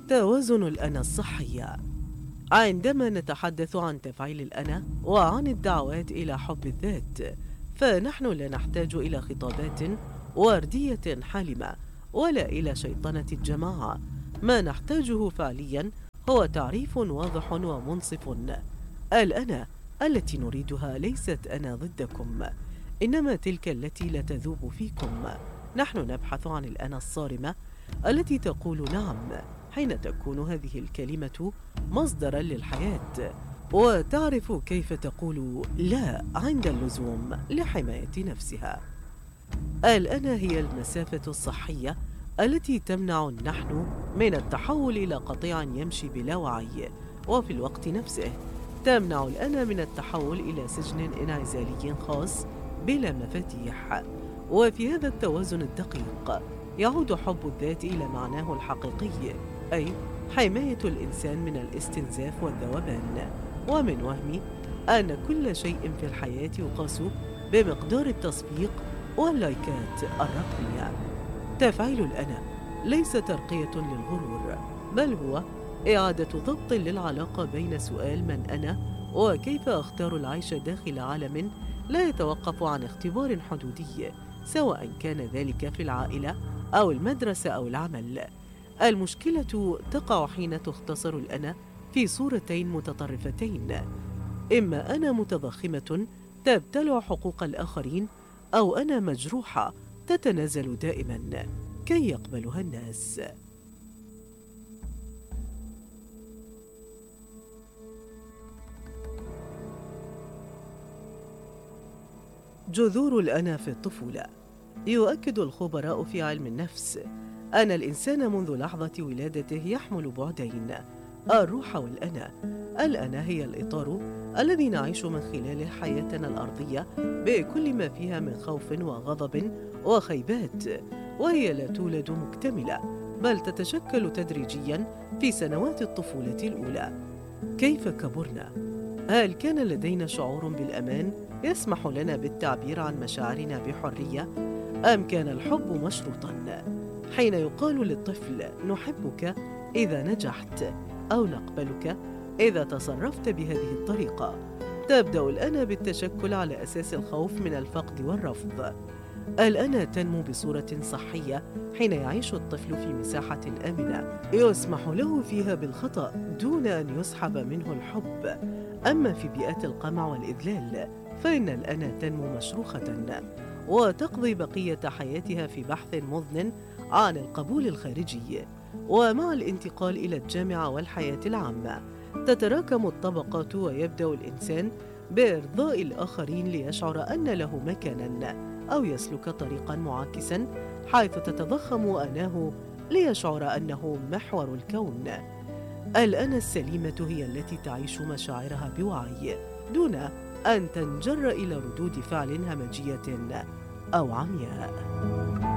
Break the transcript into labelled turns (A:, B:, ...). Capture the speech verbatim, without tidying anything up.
A: توازن الأنا الصحي. عندما نتحدث عن تفعيل الأنا وعن الدعوات إلى حب الذات، فنحن لا نحتاج إلى خطابات وردية حالمة ولا إلى شيطنة الجماعة. ما نحتاجه فعليا هو تعريف واضح ومنصف. الأنا التي نريدها ليست أنا ضدكم، إنما تلك التي لا تذوب فيكم. نحن نبحث عن الأنا الصارمة التي تقول نعم حين تكون هذه الكلمة مصدرا للحياة، وتعرف كيف تقول لا عند اللزوم لحماية نفسها. الأنا هي المسافة الصحية التي تمنع النحن من التحول إلى قطيع يمشي بلا وعي، وفي الوقت نفسه تمنع الأنا من التحول إلى سجن انعزالي خاص بلا مفاتيح. وفي هذا التوازن الدقيق يعود حب الذات إلى معناه الحقيقي، أي حماية الإنسان من الاستنزاف والذوبان، ومن وهم أن كل شيء في الحياة يقاس بمقدار التصفيق واللايكات الرقمية. تفعيل الأنا ليس ترقية للغرور، بل هو إعادة ضبط للعلاقة بين سؤال من أنا وكيف أختار العيش داخل عالم لا يتوقف عن اختبار حدودي، سواء كان ذلك في العائلة أو المدرسة أو العمل. المشكلة تقع حين تختصر الأنا في صورتين متطرفتين: إما أنا متضخمة تبتلع حقوق الآخرين، أو أنا مجروحة تتنازل دائما كي يقبلها الناس. جذور الأنا في الطفولة. يؤكد الخبراء في علم النفس أن الإنسان منذ لحظة ولادته يحمل بعدين: الروح والأنا. الأنا هي الإطار الذي نعيش من خلاله حياتنا الأرضية بكل ما فيها من خوف وغضب وخيبات، وهي لا تولد مكتملة بل تتشكل تدريجيا في سنوات الطفولة الأولى. كيف كبرنا؟ هل كان لدينا شعور بالأمان يسمح لنا بالتعبير عن مشاعرنا بحرية؟ أم كان الحب مشروطا؟ حين يقال للطفل نحبك إذا نجحت، أو نقبلك إذا تصرفت بهذه الطريقة، تبدأ الأنا بالتشكل على أساس الخوف من الفقد والرفض. الأنا تنمو بصورة صحية حين يعيش الطفل في مساحة آمنة يسمح له فيها بالخطأ دون أن يسحب منه الحب. أما في بيئات القمع والإذلال فإن الأنا تنمو مشروخة وتقضي بقية حياتها في بحث مضن عن القبول الخارجي. ومع الانتقال إلى الجامعة والحياة العامة تتراكم الطبقات، ويبدأ الإنسان بإرضاء الآخرين ليشعر أن له مكاناً، أو يسلك طريقاً معاكساً حيث تتضخم أناه ليشعر أنه محور الكون. الأنا السليمة هي التي تعيش مشاعرها بوعي دون أن تنجر إلى ردود فعل همجية أو عمياء.